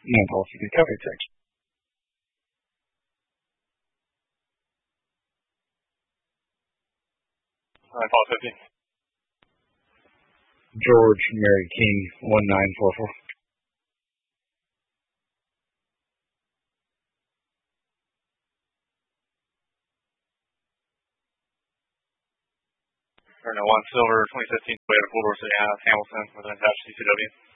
Non-policy recovery section. Apollo 15. George Mary King 1944. Or no, 1 Silver 2015 way to Fort Worth City, Hamilton with an attached CCW.